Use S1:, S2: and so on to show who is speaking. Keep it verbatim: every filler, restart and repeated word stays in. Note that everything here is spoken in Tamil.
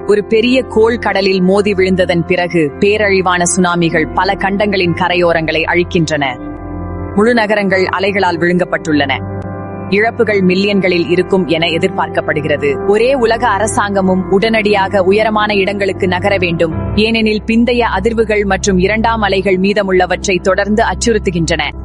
S1: ஒரு பெரிய கோள் கடலில் மோதி விழுந்ததன் பிறகு பேரழிவான சுனாமிகள் பல கண்டங்களின் கரையோரங்களை அழிக்கின்றன. முழு நகரங்கள் அலைகளால் விழுங்கப்பட்டுள்ளன. இழப்புகள் மில்லியன்களில் இருக்கும் என எதிர்பார்க்கப்படுகிறது. ஒரே உலக அரசாங்கமும் உடனடியாக உயரமான இடங்களுக்கு நகர வேண்டும், ஏனெனில் பிந்தைய அதிர்வுகள் மற்றும் இரண்டாம் அலைகள் மீதமுள்ளவற்றை தொடர்ந்து அச்சுறுத்துகின்றன.